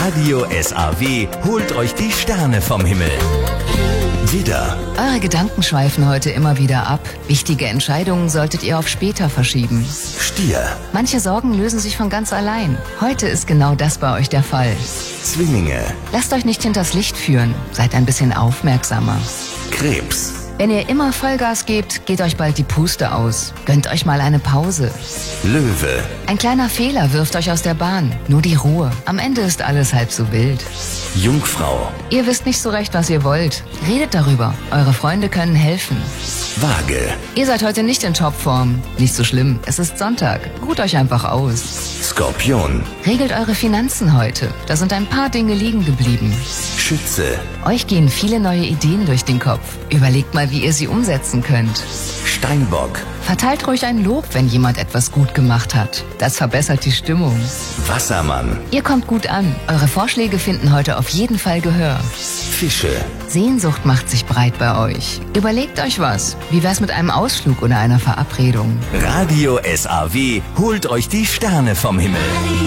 Radio SAW holt euch die Sterne vom Himmel. Widder, Eure Gedanken schweifen heute immer wieder ab. Wichtige Entscheidungen solltet ihr auf später verschieben. Stier, Manche Sorgen lösen sich von ganz allein. Heute ist genau das bei euch der Fall. Zwillinge, Lasst euch nicht hinters Licht führen. Seid ein bisschen aufmerksamer. Krebs, Wenn ihr immer Vollgas gebt, geht euch bald die Puste aus. Gönnt euch mal eine Pause. Löwe, Ein kleiner Fehler wirft euch aus der Bahn. Nur die Ruhe. Am Ende ist alles halb so wild. Jungfrau, Ihr wisst nicht so recht, was ihr wollt. Redet darüber. Eure Freunde können helfen. Waage, Ihr seid heute nicht in Topform. Nicht so schlimm. Es ist Sonntag. Ruht euch einfach aus. Skorpion, Regelt eure Finanzen heute. Da sind ein paar Dinge liegen geblieben. Schütze, Euch gehen viele neue Ideen durch den Kopf. Überlegt mal, wie ihr sie umsetzen könnt. Steinbock, Verteilt ruhig ein Lob, wenn jemand etwas gut gemacht hat. Das verbessert die Stimmung. Wassermann, Ihr kommt gut an. Eure Vorschläge finden heute auf jeden Fall Gehör. Fische, Sehnsucht macht sich breit bei euch. Überlegt euch was. Wie wär's mit einem Ausflug oder einer Verabredung? Radio SAW holt euch die Sterne vom Himmel.